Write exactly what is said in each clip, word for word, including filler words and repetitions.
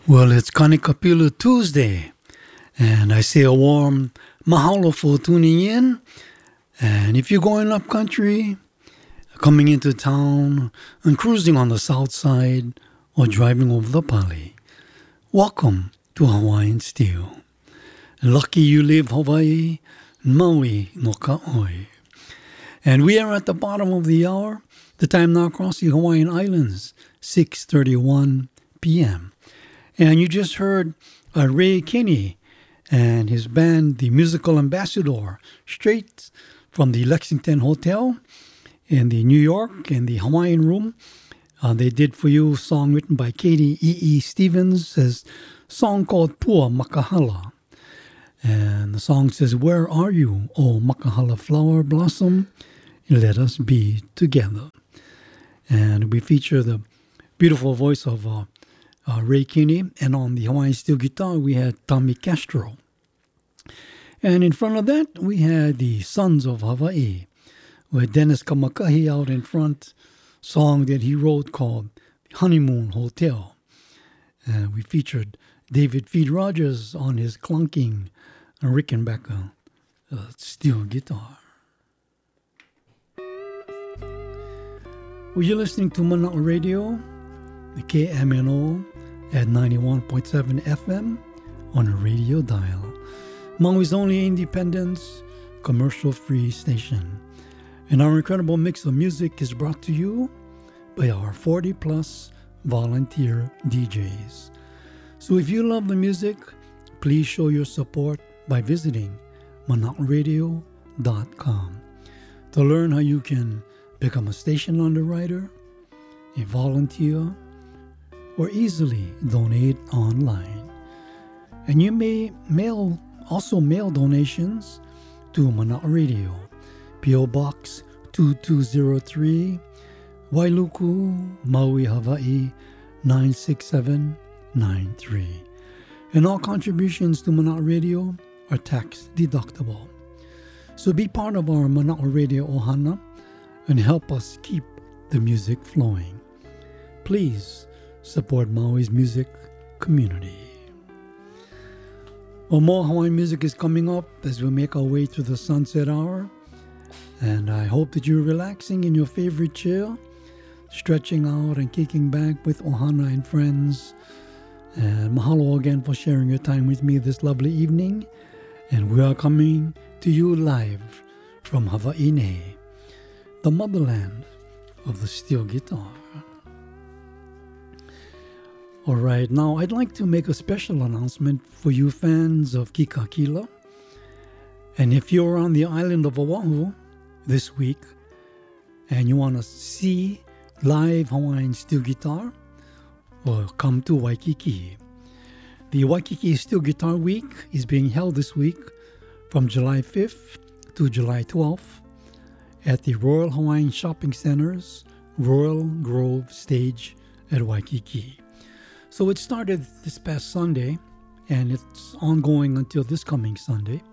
Well, it's Kanikapila Tuesday, and I say a warm mahalo for tuning in. And if you're going up country, coming into town, and cruising on the south side, or driving over the Pali, welcome to Hawaiian Steel. Lucky you live Hawaii, Maui no Ka'oi. And we are at the bottom of the hour. The time now across the Hawaiian Islands, six thirty-one p.m. And you just heard uh, Ray Kinney and his band, The Musical Ambassador, straight from the Lexington Hotel in the New York in the Hawaiian Room. Uh, they did for you a song written by Katie E E. Stevens, a song called Pua Makahala. And the song says, "Where are you, O Makahala flower blossom? Let us be together." And we feature the beautiful voice of uh, uh, Ray Kinney. And on the Hawaiian steel guitar, we had Tommy Castro. And in front of that, we had the Sons of Hawaii, with Dennis Kamakahi out in front, song that he wrote called Honeymoon Hotel. And we featured David Feed Rogers on his clunking Rickenbacker uh, steel guitar. Well, you're listening to Mana'o Radio, the K M N O at ninety-one point seven F M on a radio dial. Maui's only independent, commercial-free station. And our incredible mix of music is brought to you by our forty-plus volunteer D Js. So if you love the music, please show your support by visiting mana'o radio dot com to learn how you can become a station underwriter, a volunteer, or easily donate online. And you may mail also mail donations to Mana'o Radio, P O. Box two two zero three, Wailuku, Maui, Hawaii nine six seven nine three. And all contributions to Mana'o Radio are tax deductible. So be part of our Mana'o Radio Ohana and help us keep the music flowing. Please support Maui's music community. Well, more Hawaiian music is coming up as we make our way through the sunset hour. And I hope that you're relaxing in your favorite chair, stretching out and kicking back with Ohana and friends. And mahalo again for sharing your time with me this lovely evening. And we are coming to you live from Hawaii, the motherland of the steel guitar. All right, now I'd like to make a special announcement for you fans of Kikakila. And if you're on the island of Oahu this week and you want to see live Hawaiian steel guitar, well, come to Waikiki. The Waikiki Steel Guitar Week is being held this week from July fifth to July twelfth at the Royal Hawaiian Shopping Center's Royal Grove Stage at Waikiki. So it started this past Sunday, and it's ongoing until this coming Sunday.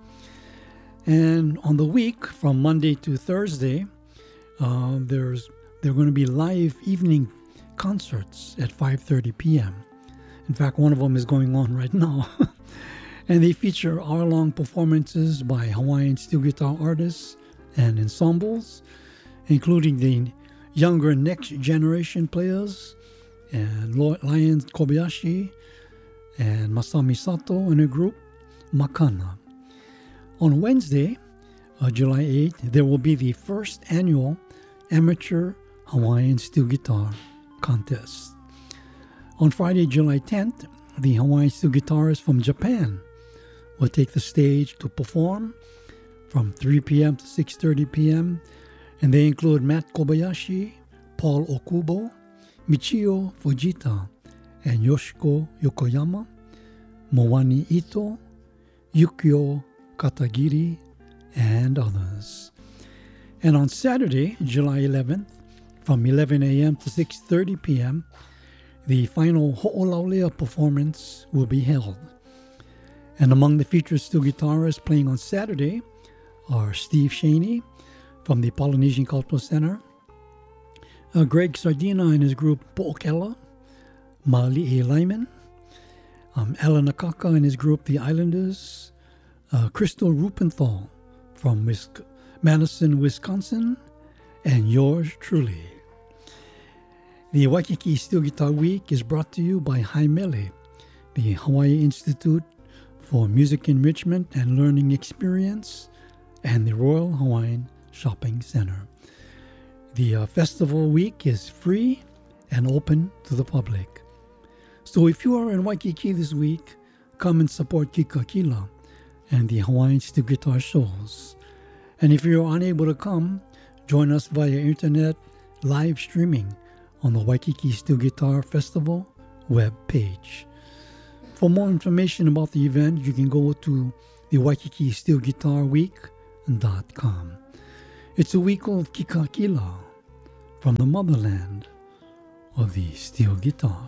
And on the week, from Monday to Thursday, uh, there's there are going to be live evening concerts at five thirty p.m. In fact, one of them is going on right now. And they feature hour-long performances by Hawaiian steel guitar artists and ensembles, including the younger next generation players, and Lion Kobayashi and Masami Sato and a group, Makana. On Wednesday, uh, July eighth, there will be the first annual Amateur Hawaiian Steel Guitar Contest. On Friday, July tenth, the Hawaiian steel guitarists from Japan will take the stage to perform from three p.m. to six thirty p.m. And they include Matt Kobayashi, Paul Okubo, Michio Fujita, and Yoshiko Yokoyama, Moani Ito, Yukio Katagiri, and others. And on Saturday, July eleventh, from eleven a.m. to six thirty p.m., the final Ho'olaulea performance will be held. And among the featured steel guitarists playing on Saturday are Steve Shaney from the Polynesian Cultural Center, uh, Greg Sardina and his group Po'okela, Mali A. Lyman, um, Alan Akaka and his group, the Islanders, uh, Crystal Rupenthal from Wis- Madison, Wisconsin, and yours truly. The Waikiki Steel Guitar Week is brought to you by Haimele, the Hawaii Institute for Music Enrichment and Learning Experience, and the Royal Hawaiian Shopping Center. The uh, festival week is free and open to the public. So if you are in Waikiki this week, come and support Kikakila and the Hawaiian Steel Guitar shows. And if you're unable to come, join us via internet live streaming on the Waikiki Steel Guitar Festival web page. For more information about the event, you can go to the Waikiki Steel Guitar Week dot com. It's a week of Kikakila from the motherland of the steel guitar.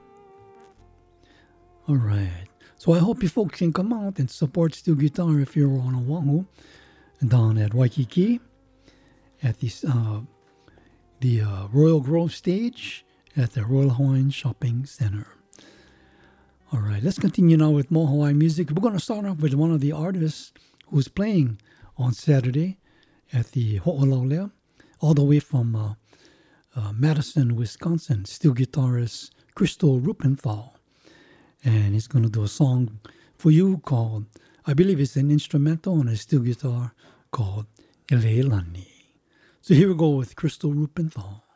All right. So I hope you folks can come out and support steel guitar if you're on Oahu, down at Waikiki, at this, uh, the uh, Royal Grove stage at the Royal Hawaiian Shopping Center. All right, let's continue now with more Hawaii music. We're going to start off with one of the artists who's playing on Saturday at the Ho'olaulea, all the way from uh, uh, Madison, Wisconsin, steel guitarist Crystal Rupenthal. And he's going to do a song for you called, I believe it's an instrumental on a steel guitar called Eleilani. So here we go with Crystal Rupenthal.